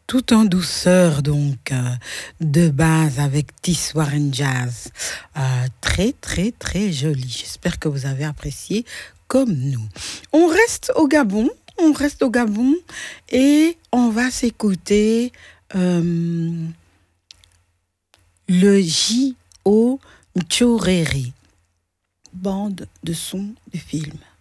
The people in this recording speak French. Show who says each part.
Speaker 1: Tout en douceur, donc, de base avec Tissoir and Jazz. Très, très, très joli. J'espère que vous avez apprécié comme nous. On reste au Gabon. On reste au Gabon et on va s'écouter le J.O. Ntchoréré, bande de son du film.